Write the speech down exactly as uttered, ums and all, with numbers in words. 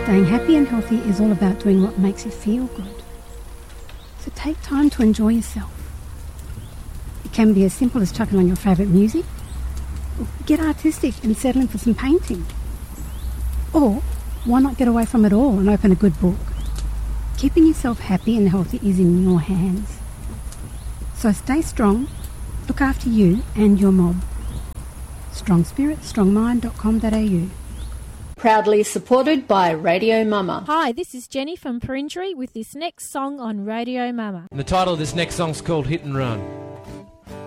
Staying happy and healthy is all about doing what makes you feel good. So take time to enjoy yourself. It can be as simple as chucking on your favourite music, or get artistic and settle in for some painting. Or why not get away from it all and open a good book? Keeping yourself happy and healthy is in your hands. So stay strong, look after you and your mob. strong spirit strong mind dot com dot a u. Proudly supported by Radio Mama. Hi, this is Jenny from Perenjori with this next song on Radio Mama. And the title of this next song's called Hit and Run.